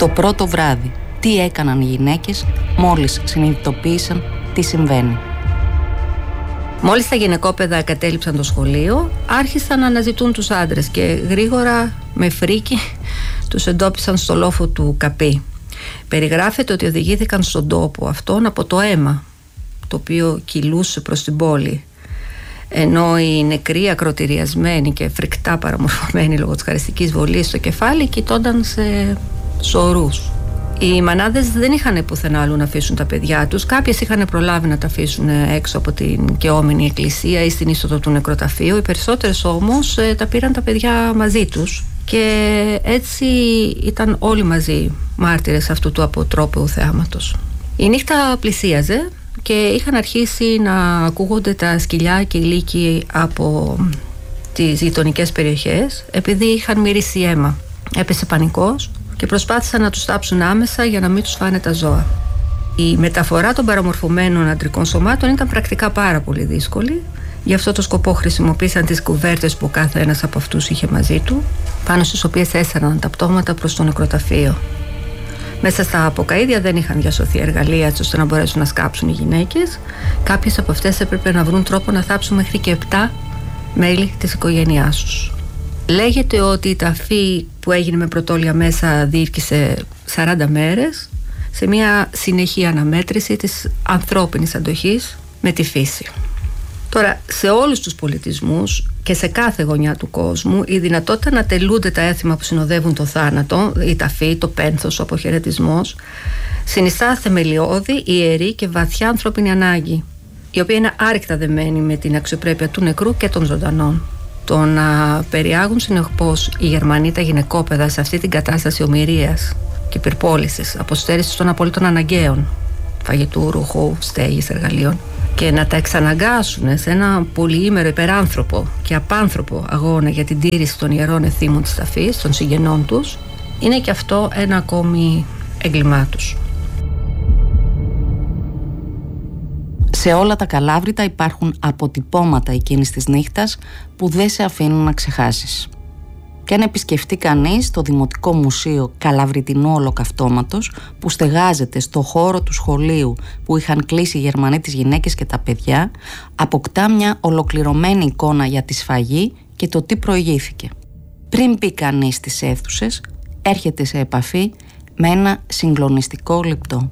Το πρώτο βράδυ, τι έκαναν οι γυναίκες μόλις συνειδητοποίησαν τι συμβαίνει. Μόλις τα γυναικόπαιδα εγκατέλειψαν το σχολείο, άρχισαν να αναζητούν τους άντρες και γρήγορα με φρίκι τους εντόπισαν στο λόφο του Καπί. Περιγράφεται ότι οδηγήθηκαν στον τόπο αυτόν από το αίμα το οποίο κυλούσε προς την πόλη, ενώ οι νεκροί, ακροτηριασμένοι και φρικτά παραμορφωμένοι λόγω της χαριστικής βολής στο κεφάλι, κοιτώνταν σε σωρούς. Οι μανάδες δεν είχαν πουθενά άλλου να αφήσουν τα παιδιά τους. Κάποιες είχαν προλάβει να τα αφήσουν έξω από την κεόμενη εκκλησία ή στην είσοδο του νεκροταφείου. Οι περισσότερες όμως τα πήραν τα παιδιά μαζί τους και έτσι ήταν όλοι μαζί μάρτυρες αυτού του αποτρόπαιου θεάματος. Η νύχτα πλησίαζε και είχαν αρχίσει να ακούγονται τα σκυλιά και οι λύκοι από τις γειτονικές περιοχές, επειδή είχαν μυρίσει αίμα. Έπεσε πανικός και προσπάθησαν να τους τάψουν άμεσα για να μην τους φάνε τα ζώα. Η μεταφορά των παραμορφωμένων αντρικών σωμάτων ήταν πρακτικά πάρα πολύ δύσκολη. Γι' αυτό το σκοπό χρησιμοποίησαν τις κουβέρτες που κάθε ένας από αυτούς είχε μαζί του, πάνω στις οποίες έσαιρναν τα πτώματα προς το νεκροταφείο. Μέσα στα αποκαΐδια δεν είχαν διασωθεί εργαλεία έτσι ώστε να μπορέσουν να σκάψουν οι γυναίκες. Κάποιες από αυτές έπρεπε να βρουν τρόπο να θάψουν μέχρι και 7 μέλη της οικογένειάς τους. Λέγεται ότι η ταφή που έγινε με πρωτόλια μέσα διήρκησε 40 μέρες σε μια συνεχή αναμέτρηση της ανθρώπινης αντοχής με τη φύση. Τώρα, σε όλους τους πολιτισμούς και σε κάθε γωνιά του κόσμου, η δυνατότητα να τελούνται τα έθιμα που συνοδεύουν το θάνατο, η ταφή, το πένθος, ο αποχαιρετισμός, συνιστά θεμελιώδη, ιερή και βαθιά ανθρώπινη ανάγκη, η οποία είναι άρρηκτα δεμένη με την αξιοπρέπεια του νεκρού και των ζωντανών. Το να περιάγουν συνεχώς οι Γερμανοί τα γυναικόπαιδα σε αυτή την κατάσταση ομηρίας και υπερπόλησης, αποστέρησης των απολύτων αναγκαίων, φαγητού, ρούχου, στέγης, εργαλείων, και να τα εξαναγκάσουν σε ένα πολυήμερο υπεράνθρωπο και απάνθρωπο αγώνα για την τήρηση των ιερών εθήμων της ταφής, των συγγενών τους, είναι και αυτό ένα ακόμη έγκλημά τους. Σε όλα τα Καλάβρητα υπάρχουν αποτυπώματα εκείνης της νύχτας που δεν σε αφήνουν να ξεχάσεις. Και αν επισκεφτεί κανείς το Δημοτικό Μουσείο Καλαβριτινού Ολοκαυτώματος, που στεγάζεται στο χώρο του σχολείου που είχαν κλείσει οι Γερμανοί τις γυναίκες και τα παιδιά, αποκτά μια ολοκληρωμένη εικόνα για τη σφαγή και το τι προηγήθηκε. Πριν μπει κανείς στις αίθουσες, έρχεται σε επαφή με ένα συγκλονιστικό λεπτό.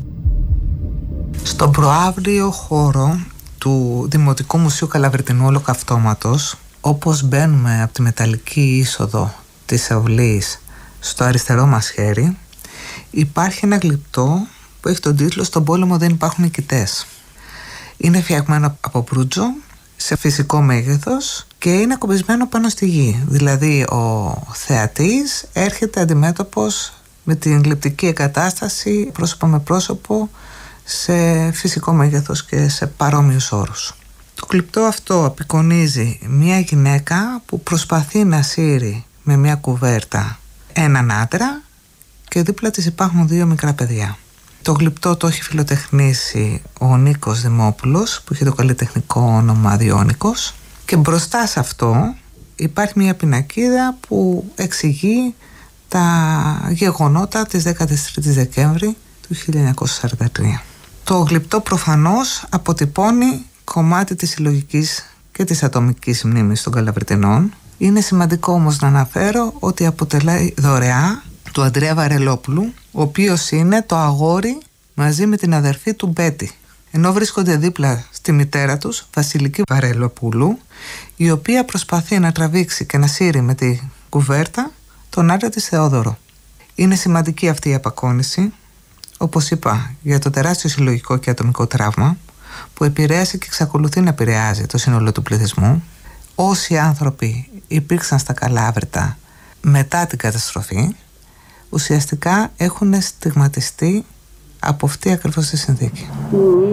Στον προαύριο χώρο του Δημοτικού Μουσείου Καλαβριτινού Ολοκαυτώματος, όπως μπαίνουμε από τη μεταλλική είσοδο της αυλής στο αριστερό μας χέρι, υπάρχει ένα γλυπτό που έχει τον τίτλο «Στον πόλεμο δεν υπάρχουν νικητές». Είναι φτιαγμένο από μπρούτζο σε φυσικό μέγεθος και είναι ακουμπισμένο πάνω στη γη. Δηλαδή ο θεατής έρχεται αντιμέτωπος με την γλυπτική εγκατάσταση πρόσωπο με πρόσωπο σε φυσικό μέγεθος και σε παρόμοιους όρους. Το γλυπτό αυτό απεικονίζει μια γυναίκα που προσπαθεί να σύρει με μια κουβέρτα έναν άντρα και δίπλα της υπάρχουν 2 μικρά παιδιά. Το γλυπτό το έχει φιλοτεχνήσει ο Νίκος Δημόπουλος, που έχει το καλλιτεχνικό όνομα Διόνικος, και μπροστά σε αυτό υπάρχει μια πινακίδα που εξηγεί τα γεγονότα της 13ης Δεκέμβρη του 1943. Το γλυπτό προφανώς αποτυπώνει κομμάτι της συλλογικής και της ατομικής μνήμης των Καλαβριτινών. Είναι σημαντικό όμως να αναφέρω ότι αποτελεί δωρεά του Ανδρέα Βαρελόπουλου, ο οποίος είναι το αγόρι μαζί με την αδερφή του Μπέτη, ενώ βρίσκονται δίπλα στη μητέρα τους, Βασιλική Βαρελοπούλου, η οποία προσπαθεί να τραβήξει και να σύρει με τη κουβέρτα τον άντρα της Θεόδωρο. Είναι σημαντική αυτή η απεικόνιση, όπως είπα, για το τεράστιο συλλογικό και ατομικό τραύμα που επηρέασε και εξακολουθεί να επηρεάζει το σύνολο του πληθυσμού. Όσοι άνθρωποι υπήρξαν στα Καλάβρητα μετά την καταστροφή, ουσιαστικά έχουν στιγματιστεί από αυτή ακριβώς τη συνθήκη.